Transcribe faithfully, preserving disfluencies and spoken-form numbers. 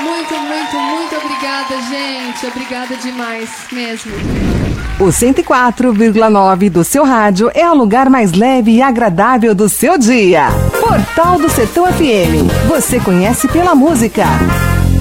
Muito, muito, muito obrigada, gente. Obrigada demais mesmo. O cento e quatro vírgula nove do seu rádio é o lugar mais leve e agradável do seu dia. Portal do Sertão F M. Você conhece pela música.